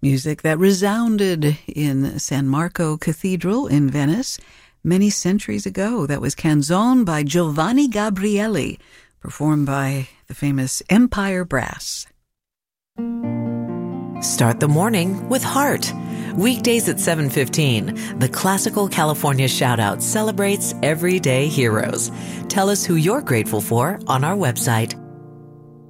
Music that resounded in San Marco Cathedral in Venice many centuries ago. That was Canzone by Giovanni Gabrieli, performed by the famous Empire Brass. Start the morning with heart. Weekdays at 7:15, the Classical California Shoutout celebrates everyday heroes. Tell us who you're grateful for on our website,